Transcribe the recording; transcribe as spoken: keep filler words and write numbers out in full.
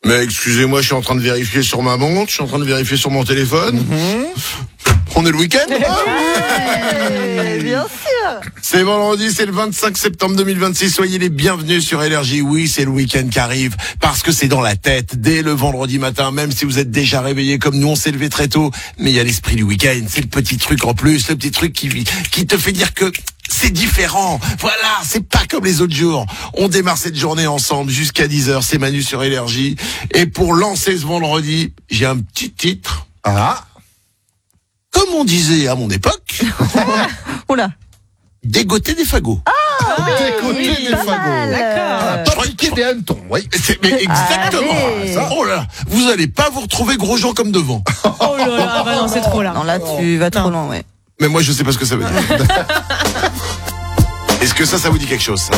Mais excusez-moi, je suis en train de vérifier sur ma montre, je suis en train de vérifier sur mon téléphone. Mm-hmm. On est le week-end. Ouais, bien sûr. C'est vendredi, c'est le vingt-cinq septembre deux mille vingt-six. Soyez les bienvenus sur L R J. Oui, c'est le week-end qui arrive parce que c'est dans la tête dès le vendredi matin. Même si vous êtes déjà réveillés comme nous, on s'est levé très tôt. Mais il y a l'esprit du week-end. C'est le petit truc en plus, le petit truc qui qui te fait dire que c'est différent. Voilà, c'est pas comme les autres jours. On démarre cette journée ensemble jusqu'à dix heures. C'est Manu sur L R J. Et pour lancer ce vendredi, j'ai un petit titre. Ah. Comme on disait à mon époque. Oula. Dégoter des fagots. Ah, oui, Dégoter oui, des pas fagots. mal. D'accord. Fabriquer des hannetons, oui. C'est, mais exactement. Allez. Ça. Oh là, là, vous allez pas vous retrouver gros gens comme devant. Oh là là, ah bah non, c'est trop là. Non, là, tu vas trop loin, ouais. Mais moi, je sais pas ce que ça veut dire. Est-ce que ça, ça vous dit quelque chose, ça?